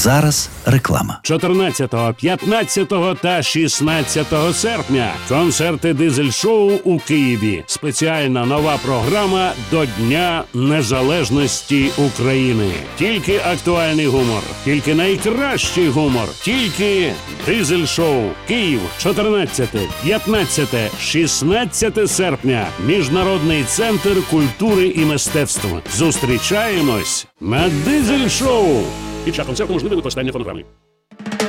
зараз реклама. 14, 15 та 16 серпня концерти Дизель-шоу у Києві. Спеціальна нова програма до Дня Незалежності України. Тільки актуальний гумор, тільки найкращий гумор, тільки Дизель-шоу. Київ, 14, 15, 16 серпня. Міжнародний центр культури і мистецтв. Зустрічаємось на Дизель-шоу. Під час концерту можливе використання фонограми.